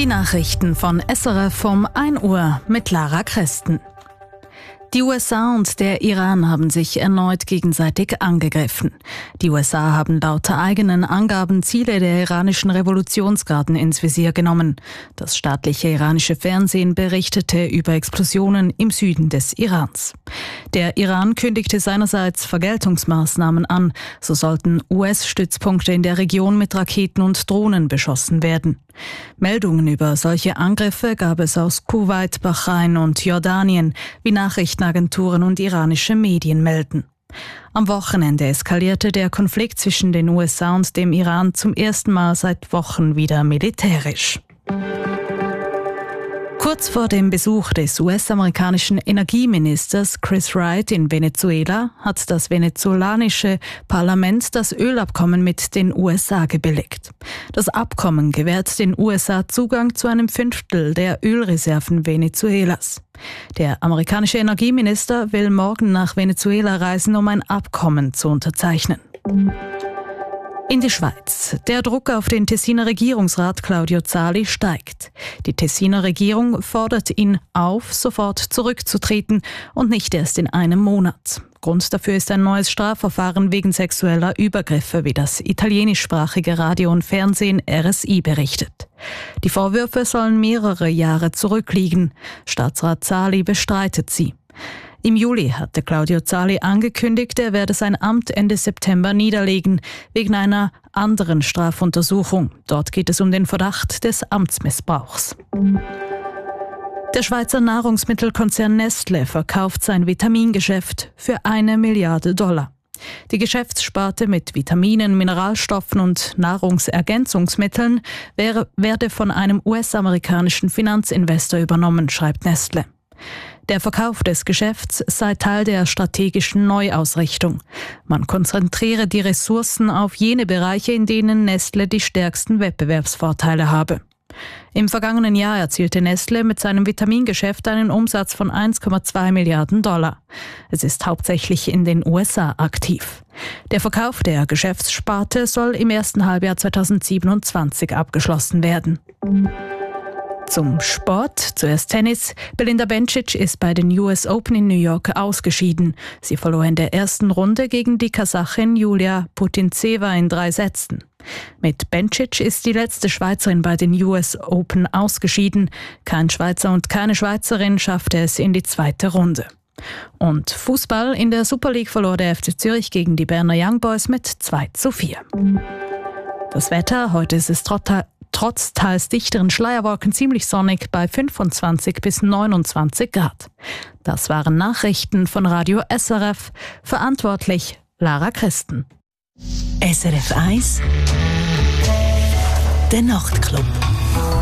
Die Nachrichten von SRF um 1 Uhr mit Lara Christen. Die USA und der Iran haben sich erneut gegenseitig angegriffen. Die USA haben laut eigenen Angaben Ziele der iranischen Revolutionsgarden ins Visier genommen. Das staatliche iranische Fernsehen berichtete über Explosionen im Süden des Irans. Der Iran kündigte seinerseits Vergeltungsmaßnahmen an. So sollten US-Stützpunkte in der Region mit Raketen und Drohnen beschossen werden. Meldungen über solche Angriffe gab es aus Kuwait, Bahrain und Jordanien, wie Nachrichtenagenturen und iranische Medien melden. Am Wochenende eskalierte der Konflikt zwischen den USA und dem Iran zum ersten Mal seit Wochen wieder militärisch. Kurz vor dem Besuch des US-amerikanischen Energieministers Chris Wright in Venezuela hat das venezolanische Parlament das Ölabkommen mit den USA gebilligt. Das Abkommen gewährt den USA Zugang zu einem Fünftel der Ölreserven Venezuelas. Der amerikanische Energieminister will morgen nach Venezuela reisen, um ein Abkommen zu unterzeichnen. In die Schweiz. Der Druck auf den Tessiner Regierungsrat Claudio Zali steigt. Die Tessiner Regierung fordert ihn auf, sofort zurückzutreten und nicht erst in einem Monat. Grund dafür ist ein neues Strafverfahren wegen sexueller Übergriffe, wie das italienischsprachige Radio und Fernsehen RSI berichtet. Die Vorwürfe sollen mehrere Jahre zurückliegen. Staatsrat Zali bestreitet sie. Im Juli hatte Claudio Zali angekündigt, er werde sein Amt Ende September niederlegen, wegen einer anderen Strafuntersuchung. Dort geht es um den Verdacht des Amtsmissbrauchs. Der Schweizer Nahrungsmittelkonzern Nestlé verkauft sein Vitamingeschäft für $1 Milliarde. Die Geschäftssparte mit Vitaminen, Mineralstoffen und Nahrungsergänzungsmitteln werde von einem US-amerikanischen Finanzinvestor übernommen, schreibt Nestlé. Der Verkauf des Geschäfts sei Teil der strategischen Neuausrichtung. Man konzentriere die Ressourcen auf jene Bereiche, in denen Nestlé die stärksten Wettbewerbsvorteile habe. Im vergangenen Jahr erzielte Nestlé mit seinem Vitamingeschäft einen Umsatz von $1,2 Milliarden. Es ist hauptsächlich in den USA aktiv. Der Verkauf der Geschäftssparte soll im ersten Halbjahr 2027 abgeschlossen werden. Zum Sport. Zuerst Tennis. Belinda Bencic ist bei den US Open in New York ausgeschieden. Sie verlor in der ersten Runde gegen die Kasachin Julia Putintseva in 3 Sätzen. Mit Bencic ist die letzte Schweizerin bei den US Open ausgeschieden. Kein Schweizer und keine Schweizerin schaffte es in die zweite Runde. Und Fußball. In der Super League verlor der FC Zürich gegen die Berner Young Boys mit 2:4. Das Wetter. Heute ist es trotz teils dichteren Schleierwolken ziemlich sonnig bei 25 bis 29 Grad. Das waren Nachrichten von Radio SRF. Verantwortlich Lara Christen. SRF 1 Der Nachtclub.